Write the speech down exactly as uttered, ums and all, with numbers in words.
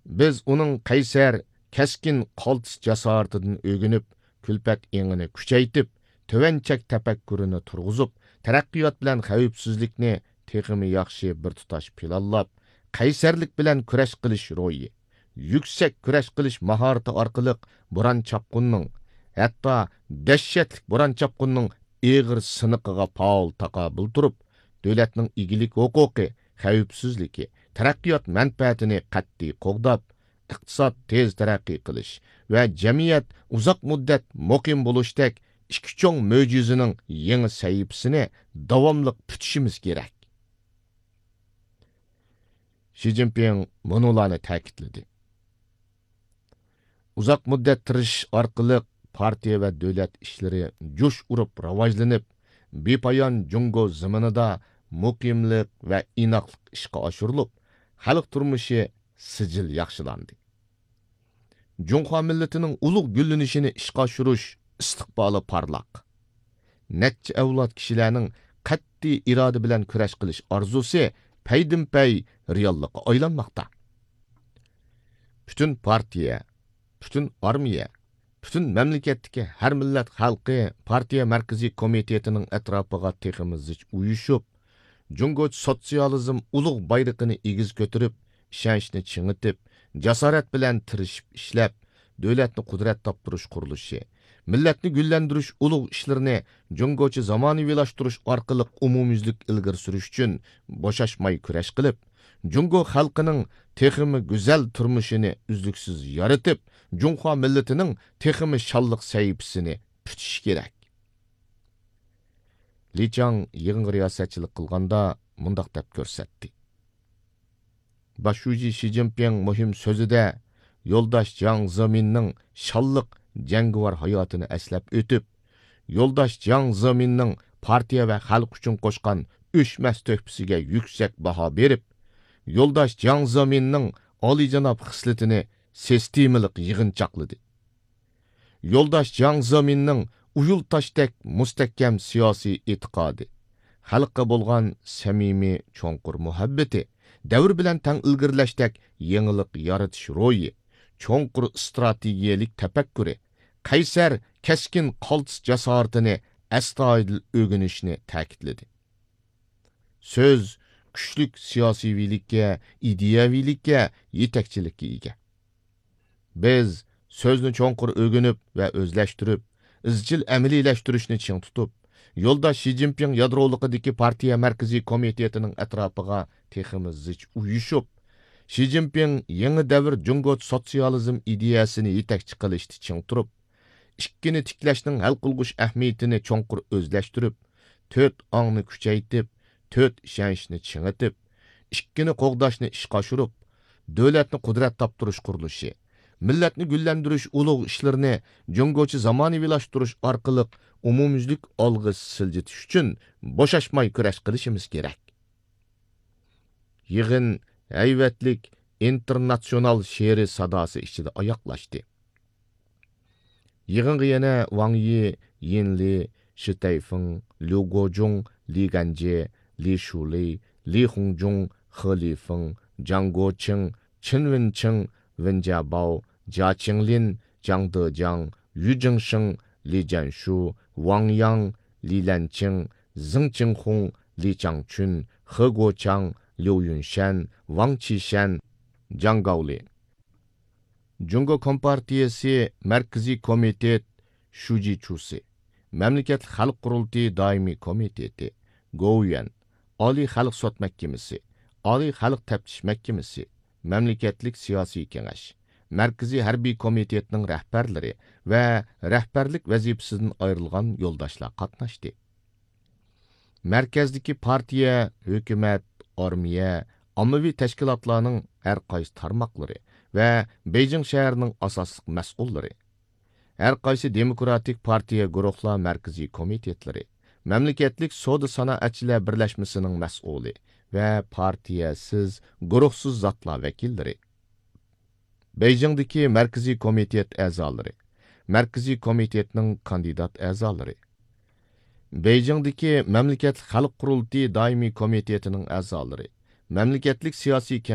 Biz onun Qaysar keskin qaltis jasoratidin o'ginib, külpət eڭini kuchaytib, tövənçək təpəkkürünü turg'uzib, taraqqiyot bilan xavfsizlikni teximi yaxshi bir tutash planlab, qaysarlik bilan kurash qilish ro'yi, yuksak kurash qilish mahorati orqali buran chapqunning, hatto dahshatli buran chapqunning eg'ir siniqiga faol taqobil turib, davlatning igilik huquqi, xavfsizligi, taraqqiyot manfaatini qat'iy qo'g'dab, iqtisod tez taraqqiy qilish va jamiyat uzoq muddat muqim bo'lishdek ikki cho'ng mo'jizining yangi sahifasini davomli tutishimiz kerak. Xi Jinping bunularni ta'kidladi. Uzoq muddat tirishish orqali partiya va davlat ishlari jo'sh urib rivojlanib, bepoyon Jungo zaminida muqimlik va inoqlik ishga oshirilib, xalq turmushi sijil yaxshilandi. Junxo millatining ulug' gullanishini ishga oshirish istiqboli parlaq. Necha avlod kishilarning qat'iy iroda bilan kurash qilish orzusi paydin-pay reallikqa aylanmoqda. Butun partiya, butun armiya, butun mamlakatdagi har millat xalqi partiya markaziy komitetining atrofiga teximiz uyushib, Jungoch sotsializm ulug' bayrog'ini egiz ko'tarib, ishonchni chingitib, jasorat bilan tirishib ishlab, davlatni qudrat toptirish qurilishi, millatni gullantirish ulug' ishlarini Jungochi zamonaviylashtirish orqali umumyuzlik ilgari surish uchun bo'shashmay kurash qilib, Jungo xalqining teximi go'zal turmushini uzluksiz yaratib, Junxo millatining teximi shalliq sahifasini tutish kerak. Li Chang yig'in riyosatchilik qilganda mundaq deb ko'rsatdi. Başuji Xi Jinping muhim so'zida yo'ldosh Jiang Zeminning shalliq jangovar hayotini eslab o'tib, yo'ldosh Jiang Zeminning partiya va xalq uchun qo'shgan o'chmas to'hfasiga yuksak baho berib, yo'ldosh Jiang Zeminning oliyjanob xislatini sistemalik yig'inchoqladi. Yo'ldosh Jiang Zeminning uyul tashdek mustahkam siyosiy e'tiqodi, xalqqa bo'lgan samimiy cho'nqur muhabbati, davr bilan tang ilgirlashdek yangilik yaratish ro'yi, cho'nqur strategiyalik tafakkuri, qaysar keskin qaltis jasoratini astoydil o'rganishni ta'kidladi. So'z kuchlik siyosiylikka, ideyavilikka, yetakchilikka ega. Biz so'zni cho'nqur o'rganib va o'zlashtirib, izchil amaliylashtırishni ching tutib, yo'ldosh Xi Jinping yadroligidagi partiya markaziy komitetining atrofiga teximiz zich uyushib, Xi Jinping yangi davr Jungo sotsializm ideyasini yetakchi qilishni ching turib, ikkini tiklashning hal qilgush ahamiyatini cho'nqur o'zlashtirib, to'rt ongni kuchaytib, to'rt ishonchni chingitib, ikkini qo'g'dashni ishga oshirib, davlatni qudrat toptirish qurilishi, millatni gullantirish ulug' ishlarini Jungochi zamonaviylashtirish orqali umumyuzlik olg'i siljitish uchun bo'shashmay kurash qilishimiz kerak. Yig'in hayvatlik internatsional she'ri sadosi ichida oyoqlashdi. Yig'inga yana Wang Yi, Yin Li, Shi Taifeng, Liu Guozhong, Li Ganjie, Li Shulei, Li Hongjong, He Lifeng, Zhang Guoqing, Chen Wenqing, Wen Jiabao, Jia Qinglin, Jiang Dejiang, Yu Zhengsheng, Li Jianshu, Wang Yang, Li Lanqing, Zeng Qinghong, Li Jiangchun, He Guoqiang, Liu Yunshan, Wang Qishan, Jiang Gaoli. Jungo Kompartiyasi Markaziy komitet Shuji Chusi, Mamlakat xalq qurultiyi doimiy komiteti, Go'yan, Oliy xalq sud mahkamasi, Oliy xalq taftish mahkamasi, Mamlakatlik siyosiy kengash, Markaziy harbiy komitetning rahbarlari va rahbarlik vazifasidan ayrilgan yo'ldoshlar qatnashdi. Markazdagi partiya, hukumat, armiya, ommaviy tashkilotlarning har qaysi tarmoqlari va Beijing shahrining asosli mas'ullari, har qaysi demokratik partiya guruhlar markaziy komitetlari, mamlakatlik savdo sanoatchilar birlashmasining mas'uli va partiyasiz, guruhsiz zotlar vakillari, Beijingdagi markaziy komitet a'zolari, markaziy komitetning kandidat a'zolari, Beijingdagi mamlakat xalq qurultiyi doimiy komitetining a'zolari, mamlakatlik siyosiy